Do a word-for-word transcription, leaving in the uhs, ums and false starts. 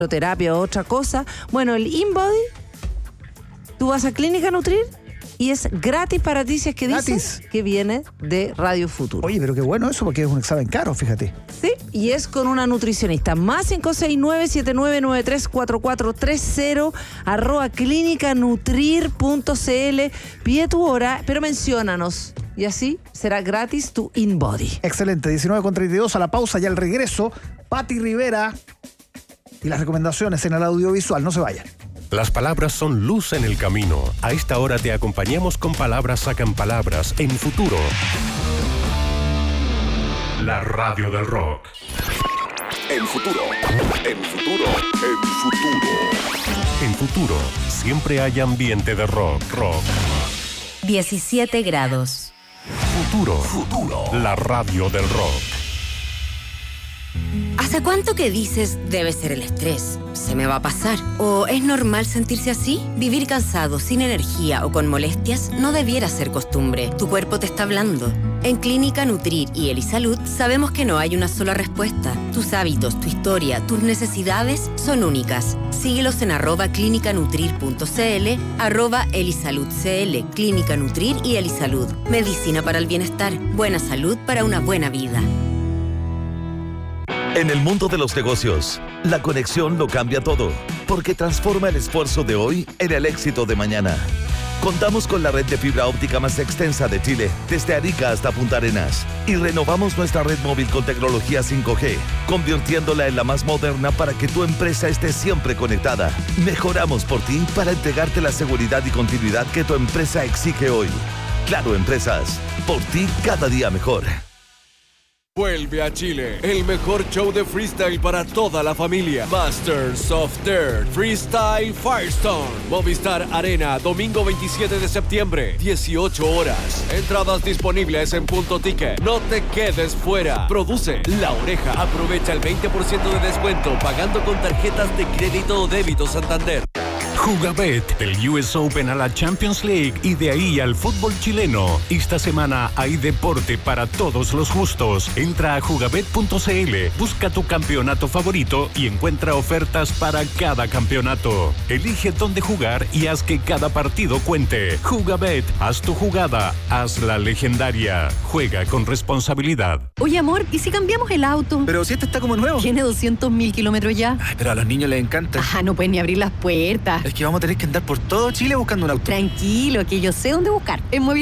terapia o otra cosa. Bueno, el InBody, tú vas a Clínica Nutrir y es gratis para ti si es que dices que viene de Radio Futuro. Oye, pero qué bueno eso porque es un examen caro, fíjate. Sí, y es con una nutricionista. Más cinco seis nueve, siete nueve nueve tres, cuatro cuatro tres cero, arroba clínica nutrir punto c l. Pide tu hora, pero menciónanos. Y así será gratis tu InBody. Excelente, diecinueve con treinta y dos a la pausa y al regreso, Pati Rivera y las recomendaciones en el audiovisual. No se vayan. Las palabras son luz en el camino. A esta hora te acompañamos con Palabras Sacan Palabras en Futuro. La radio del rock. En Futuro, en Futuro, en Futuro. En Futuro, siempre hay ambiente de rock, rock. diecisiete grados. Futuro, Futuro, la radio del rock. ¿Hace cuánto que dices debe ser el estrés? ¿Se me va a pasar? ¿O es normal sentirse así? Vivir cansado, sin energía o con molestias no debiera ser costumbre. Tu cuerpo te está hablando. En Clínica Nutrir y Elisalud sabemos que no hay una sola respuesta. Tus hábitos, tu historia, tus necesidades son únicas. Síguelos en arroba clínica nutrir punto c l, arroba Elisalud C L, Clínica Nutrir y Elisalud. Medicina para el bienestar, buena salud para una buena vida. En el mundo de los negocios, la conexión lo cambia todo, porque transforma el esfuerzo de hoy en el éxito de mañana. Contamos con la red de fibra óptica más extensa de Chile, desde Arica hasta Punta Arenas, y renovamos nuestra red móvil con tecnología cinco G, convirtiéndola en la más moderna para que tu empresa esté siempre conectada. Mejoramos por ti para entregarte la seguridad y continuidad que tu empresa exige hoy. Claro Empresas, por ti cada día mejor. Vuelve a Chile, el mejor show de freestyle para toda la familia. Masters of Dirt Freestyle Firestone. Movistar Arena, domingo veintisiete de septiembre, dieciocho horas. Entradas disponibles en Punto Ticket. No te quedes fuera. Produce La Oreja. Aprovecha el veinte por ciento de descuento pagando con tarjetas de crédito o débito Santander. Jugabet, del U S Open a la Champions League y de ahí al fútbol chileno. Esta semana hay deporte para todos los gustos. Entra a jugabet punto c l, busca tu campeonato favorito y encuentra ofertas para cada campeonato. Elige dónde jugar y haz que cada partido cuente. Jugabet, haz tu jugada, hazla legendaria. Juega con responsabilidad. Oye, amor, ¿y si cambiamos el auto? Pero si este está como nuevo. Tiene doscientos mil kilómetros ya. Ay, pero a los niños les encanta. Ajá, no pueden ni abrir las puertas. Es que vamos a tener que andar por todo Chile buscando un auto. Tranquilo, que yo sé dónde buscar. En Movistar